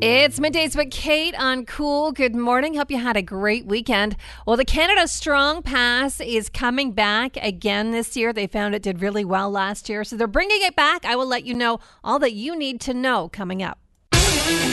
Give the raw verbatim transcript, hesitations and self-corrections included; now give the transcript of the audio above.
It's Middays with Kate on Cool. Good morning. Hope you had a great weekend. Well, the Canada Strong Pass is coming back again this year. They found it did really well last year, so they're bringing it back. I will let you know all that you need to know coming up.